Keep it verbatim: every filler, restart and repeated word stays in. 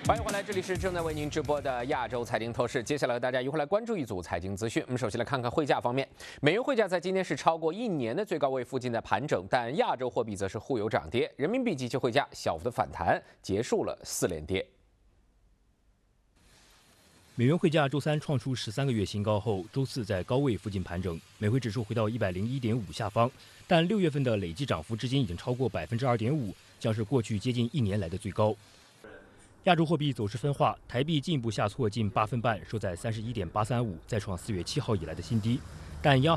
欢迎回来，这里是正在为您直播的亚洲财经透视。接下来和大家一块来关注一组财经资讯。我们首先来看看汇价方面，美元汇价在今天是超过一年的最高位附近在盘整，但亚洲货币则是互有涨跌。人民币及其汇价小幅的反弹，结束了四连跌。 美元汇价周三创出十三个月新高后，周四在高位附近盘整，美汇指数回到一百零一点五下方，但六月份的累计涨幅至今已经超过百分之二点五，将是过去接近一年来的最高。亚洲货币走势分化，台币进一步下挫近八分半，收在三十一点八三五，再创四月七号以来的新低。但央